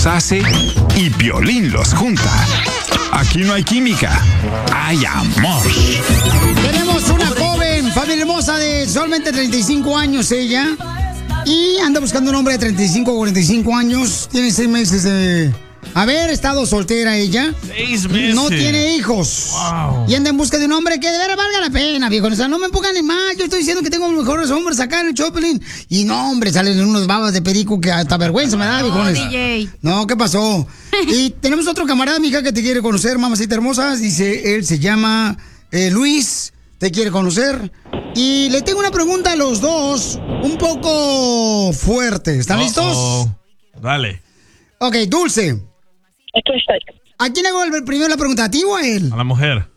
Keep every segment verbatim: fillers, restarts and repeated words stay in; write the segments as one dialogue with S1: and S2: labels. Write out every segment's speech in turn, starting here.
S1: los hace y Piolín los junta. Aquí no hay química, hay amor.
S2: Tenemos una joven, familia hermosa de solamente treinta y cinco años ella. Y anda buscando un hombre de treinta y cinco o cuarenta y cinco años. Tiene seis meses de haber estado soltera ella.
S3: Seis meses.
S2: No tiene hijos.
S3: Wow.
S2: Y anda en busca de un hombre que de veras valga la pena, viejo. O sea, no me pongan ni mal. Yo estoy diciendo que tengo los mejores hombres acá en el Choplin. Y no, hombre, salen unos babas de perico que hasta vergüenza me da, viejones.
S4: D J.
S2: No, ¿qué pasó? Y tenemos otro camarada, mija, que te quiere conocer, mamacita hermosa. Dice, él se llama eh, Luis. Te quiere conocer. Y le tengo una pregunta a los dos, un poco fuerte. ¿Están
S3: Uh-oh.
S2: listos?
S3: Dale.
S2: Ok, Dulce.
S5: Aquí estoy.
S2: ¿A quién hago el primero la pregunta? ¿A ti o a él?
S3: A la mujer.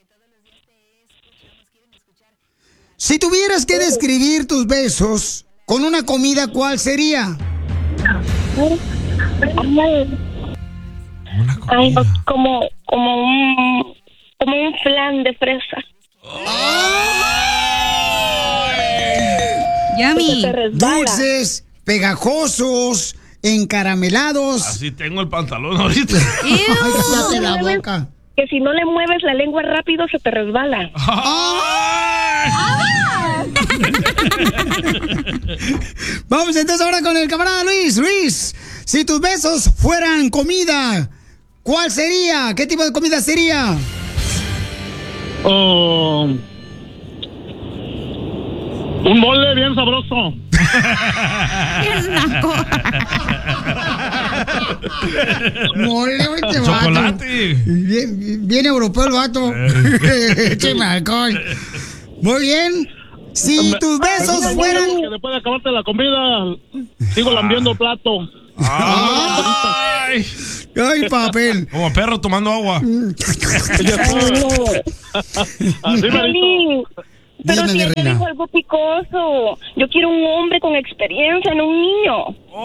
S2: Si tuvieras que describir tus besos con una comida, ¿cuál sería?
S3: Una
S5: Ay,
S3: comida.
S5: como, como un, como un flan de fresa.
S4: Yummy.
S5: Se resbala.
S2: Dulces, pegajosos, encaramelados.
S3: Así tengo el pantalón ahorita.
S2: Ay, cállate la boca.
S5: Que si no le mueves la lengua rápido se te resbala.
S2: Vamos entonces ahora con el camarada Luis. Luis, si tus besos fueran comida, ¿cuál sería? ¿Qué tipo de comida sería?
S6: Oh, un mole bien sabroso.
S2: Mole, güey, este vato.
S3: Chocolate.
S2: Bien, bien europeo el vato. Écheme alcohol. Muy bien. Si tus besos fueran...
S6: Que después de acabarte la comida, sigo lambiendo el plato.
S3: Ay.
S2: Ay, papel.
S3: Como perro tomando agua.
S6: Así me
S5: Piolín, pero
S2: Dime,
S5: si
S2: mi
S5: él
S2: reina.
S5: dijo algo picoso. Yo quiero un hombre con experiencia, no un niño.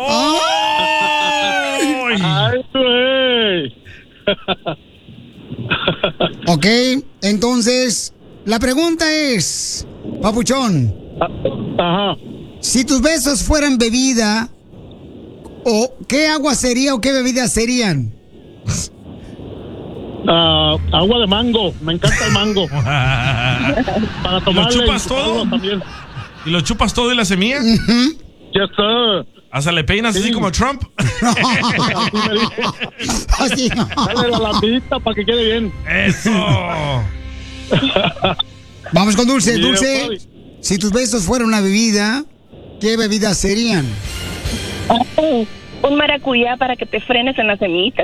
S3: Ay.
S6: ¡Ay, güey!
S2: Ok, entonces, la pregunta es, papuchón,
S6: Ajá.
S2: si tus besos fueran bebida, ¿o qué agua sería o qué bebida serían?
S6: Ah, agua de mango. Me encanta el mango. Para tomarle.
S3: ¿Lo chupas
S6: y
S3: todo?
S6: chuparlo también.
S3: ¿Y lo chupas todo y la semilla?
S6: Yes, sir.
S3: ¿Hasta le peinas así
S6: Sí.
S3: como Trump?
S6: Así me dijo.
S2: Así no.
S6: Dale la lambidita para que quede bien.
S3: ¡Eso!
S2: Vamos con Dulce.
S6: Sí,
S2: Dulce,
S6: papi.
S2: si tus besos fueran una bebida, ¿qué bebida serían?
S5: Un maracuyá para que te frenes en las semillitas.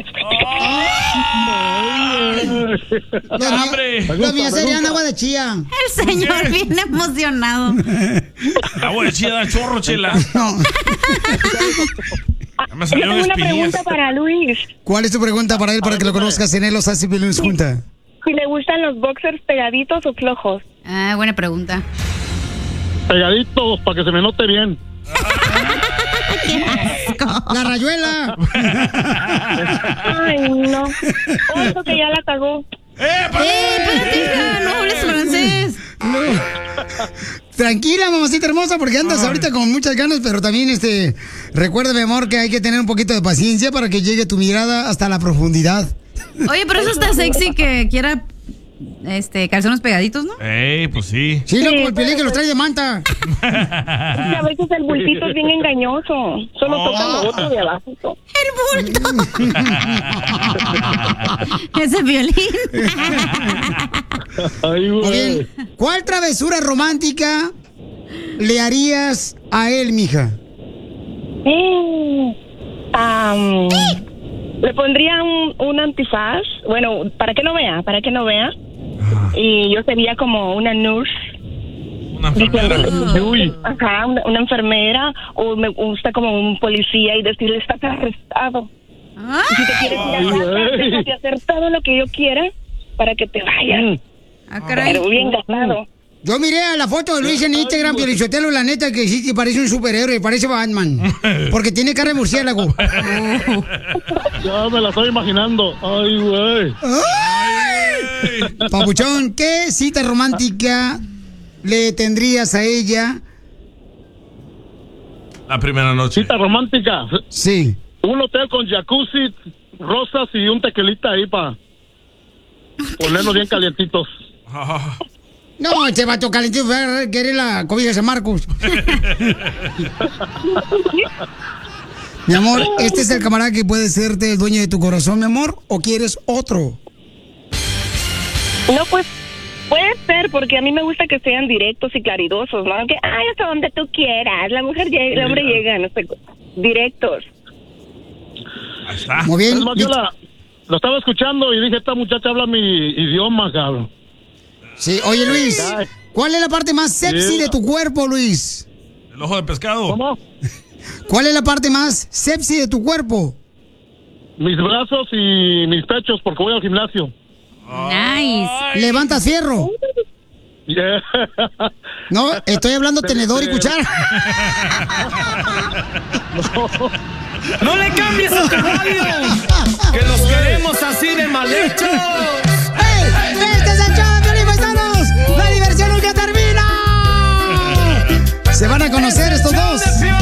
S2: Los míos-
S3: ¡Hambre!
S2: Los míos serían agua de chía.
S4: El señor bien emocionado.
S3: Agua de chía da chorro, chela.
S2: No.
S3: Ya me
S5: Yo
S3: salieron
S5: tengo una
S3: espinillas.
S5: pregunta para Luis.
S2: ¿Cuál es tu pregunta para él para que lo conozcas en él los hace bien Luis junta?
S5: Si le gustan los boxers pegaditos o flojos.
S4: Ah, buena pregunta.
S6: Pegaditos para que se me note bien.
S2: La rayuela.
S5: Ay, no. Oso que ya la cagó.
S3: ¡Eh, pa-
S4: ¡Eh, espérate, hija! ¡No hables francés!
S2: Tranquila, mamacita hermosa, porque andas ahorita con muchas ganas, pero también este recuerda, mi amor, que hay que tener un poquito de paciencia para que llegue tu mirada hasta la profundidad.
S4: Oye, pero eso está sexy que quiera este calzones pegaditos, ¿no?
S3: ¡Ey, pues sí!
S2: Sí, loco, el Piolín que los trae de manta.
S5: Es que a veces el bultito es bien engañoso. Solo
S3: Oh.
S5: toca lo otro de abajo.
S4: El bulto. Ese violín.
S6: Ay,
S2: Muy
S6: güey.
S2: bien. ¿Cuál travesura romántica le harías a él, mija?
S5: Mm, am, le pondría un, un antifaz. Bueno, para que no vea, para que no vea. Y yo sería como una nurse.
S3: Una enfermera.
S6: Uy.
S5: Ajá, una, una enfermera. O me gusta como un policía y decirle, estás arrestado.
S4: Ah,
S5: Y si te quieres ir a casa, déjate hacer todo lo que yo quiera para que te vayas.
S4: ah, caray.
S5: Pero bien gastado.
S2: Yo miré a la foto de Luis en Instagram, Piolichotelo, la neta que sí que parece un superhéroe, parece Batman. Porque tiene cara de murciélago.
S6: Ya me la estoy imaginando. Ay, güey.
S2: Papuchón, ¿qué cita romántica le tendrías a ella?
S3: La primera noche.
S6: Cita romántica.
S2: Sí.
S6: un hotel con jacuzzi, rosas y un tequilita ahí para ponernos bien calientitos.
S2: No, este vato calentito quiere la cobija de San Marcos. Mi amor, ¿este es el camarada que puede serte el dueño de tu corazón, mi amor? ¿O quieres otro?
S5: No, pues puede ser, porque a mí me gusta que sean directos y claridosos, ¿no? Que, ay, hasta donde tú quieras. La mujer llega, el hombre llega, no sé, directos.
S3: Ahí está.
S2: Muy bien.
S6: Es más, yo la, lo estaba escuchando y dije, esta muchacha habla mi idioma, cabrón.
S2: Sí, oye, Luis, ¿cuál es la parte más sexy
S6: Sí.
S2: de tu cuerpo, Luis?
S3: El ojo de pescado.
S6: ¿Cómo?
S2: ¿Cuál es la parte más sexy de tu cuerpo?
S6: Mis brazos y mis pechos, porque voy al gimnasio.
S4: Nice.
S2: ¿Levantas fierro?
S6: Yeah.
S2: No, estoy hablando tenedor y cuchara.
S7: ¡No le cambies a tu radio! ¡Que los queremos así de mal hechos!
S2: ¡Hey! ¡Este es el show de Piolín, paisanos! ¡La diversión nunca termina! Se van a conocer estos dos.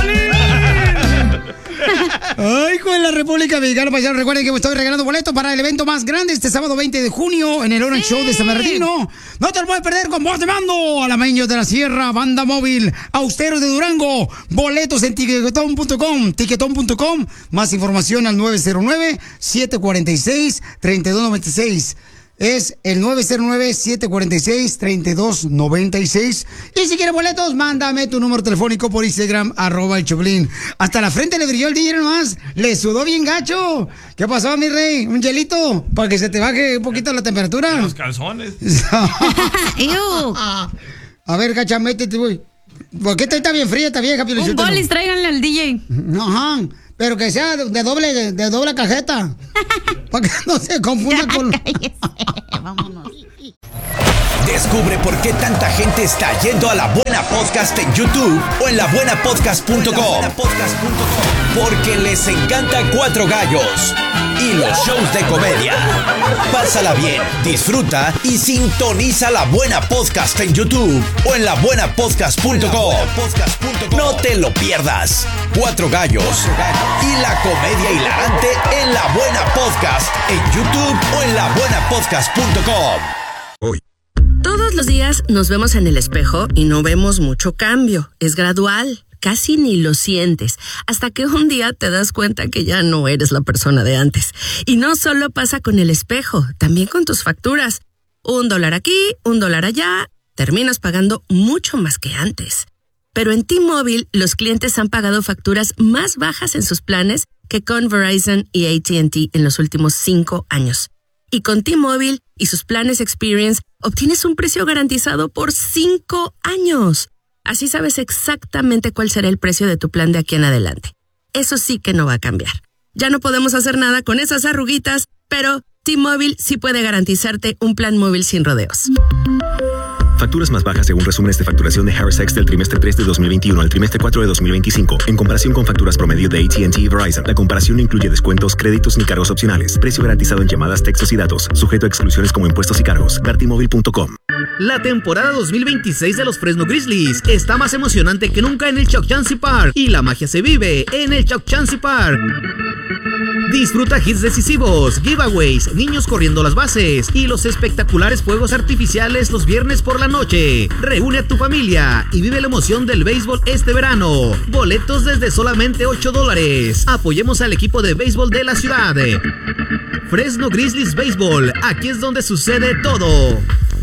S2: Ay, con la República Mexicana, paisanos. Recuerden que estoy regalando boletos para el evento más grande este sábado veinte de junio en el Orange Show de San Bernardino. No te lo puedes perder con voz de mando. Alameños de la Sierra, Banda Móvil, Austeros de Durango. Boletos en tiquetón punto com, tiquetón punto com. Más información al nueve cero nueve, siete cuatro seis, tres dos nueve seis. Es el nueve cero nueve, siete cuatro seis, tres dos nueve seis. Y si quieres boletos, mándame tu número telefónico por Instagram, arroba el Choplin. Hasta la frente le brilló el D J nomás. Le sudó bien gacho. ¿Qué pasó, mi rey? ¿Un hielito? Para que se te baje un poquito la temperatura.
S3: Los calzones.
S4: Ew.
S2: A ver, gacha, métete, güey. ¿Por qué está bien fría esta vieja?
S4: Un bolis, tráiganle al D J.
S2: Ajá. Pero que sea de doble, de doble cajeta. Para que no se confunda con...
S4: Vámonos.
S8: Descubre por qué tanta gente está yendo a La Buena Podcast en YouTube o en la buena podcast punto com. Porque les encanta Cuatro Gallos y los shows de comedia. Pásala bien, disfruta y sintoniza La Buena Podcast en YouTube o en la buena podcast punto com. No te lo pierdas. Cuatro Gallos y la comedia hilarante en La Buena Podcast en YouTube o en la buena podcast punto com.
S9: Todos los días nos vemos en el espejo y no vemos mucho cambio. Es gradual, casi ni lo sientes, hasta que un día te das cuenta que ya no eres la persona de antes. Y no solo pasa con el espejo, también con tus facturas. Un dólar aquí, un dólar allá, terminas pagando mucho más que antes. Pero en T-Mobile, los clientes han pagado facturas más bajas en sus planes que con Verizon y A T and T en los últimos cinco años. Y con T-Mobile y sus planes Experience, obtienes un precio garantizado por cinco años. Así sabes exactamente cuál será el precio de tu plan de aquí en adelante. Eso sí que no va a cambiar. Ya no podemos hacer nada con esas arruguitas, pero T-Mobile sí puede garantizarte un plan móvil sin rodeos.
S10: Facturas más bajas según resúmenes de facturación de Harris X del trimestre tres de dos mil veintiuno al trimestre cuatro de dos mil veinticinco. En comparación con facturas promedio de A T and T y Verizon, la comparación no incluye descuentos, créditos ni cargos opcionales. Precio garantizado en llamadas, textos y datos. Sujeto a exclusiones como impuestos y cargos. ver t mobile punto com.
S11: La temporada dos mil veintiséis de los Fresno Grizzlies está más emocionante que nunca en el Chuck Chansey Park. Y la magia se vive en el Chuck Chansey Park. Disfruta hits decisivos, giveaways, niños corriendo las bases y los espectaculares fuegos artificiales los viernes por la noche. Reúne a tu familia y vive la emoción del béisbol este verano. Boletos desde solamente ocho dólares. Apoyemos al equipo de béisbol de la ciudad. Fresno Grizzlies Béisbol, aquí es donde sucede todo.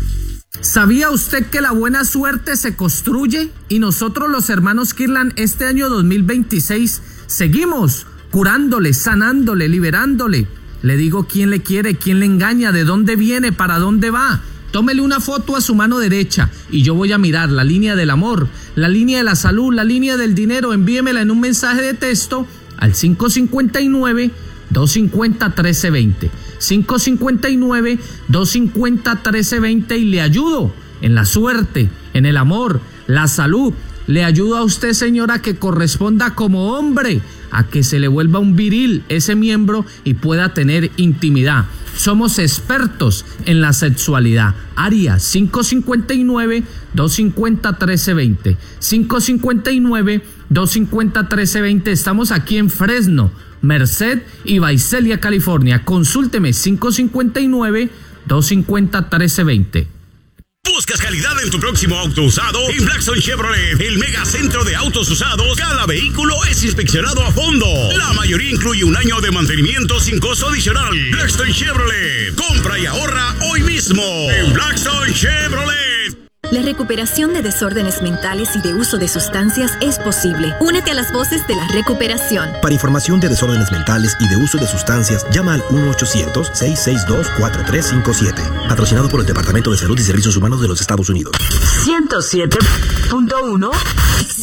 S12: ¿Sabía usted que la buena suerte se construye? Y nosotros los hermanos Kirlan este año dos mil veintiséis seguimos curándole, sanándole, liberándole. Le digo quién le quiere, quién le engaña, de dónde viene, para dónde va. Tómele una foto a su mano derecha y yo voy a mirar la línea del amor, la línea de la salud, la línea del dinero. Envíemela en un mensaje de texto al cinco cinco nueve, dos cinco cero, uno tres dos cero. cinco cinco nueve, dos cinco cero, uno tres dos cero y le ayudo en la suerte, en el amor, la salud. Le ayudo a usted, señora, que corresponda como hombre, a que se le vuelva un viril ese miembro y pueda tener intimidad. Somos expertos en la sexualidad. Área cinco cinco nueve, dos cinco cero, uno tres dos cero. cinco cinco nueve, dos cinco cero, uno tres dos cero. Estamos aquí en Fresno, Merced y Visalia, California. Consúlteme cinco cinco nueve, dos cinco cero, uno tres dos cero.
S13: ¿Buscas calidad en tu próximo auto usado? En Blackstone Chevrolet, el mega centro de autos usados, cada vehículo es inspeccionado a fondo. La mayoría incluye un año de mantenimiento sin costo adicional. Blackstone Chevrolet, compra y ahorra hoy mismo en Blackstone Chevrolet.
S14: La recuperación de desórdenes mentales y de uso de sustancias es posible. Únete a las voces de la recuperación.
S15: Para información de desórdenes mentales y de uso de sustancias, llama al uno ochocientos, seis seis dos, cuatro tres cinco siete. Patrocinado por el Departamento de Salud y Servicios Humanos de los Estados Unidos.
S16: ciento siete punto uno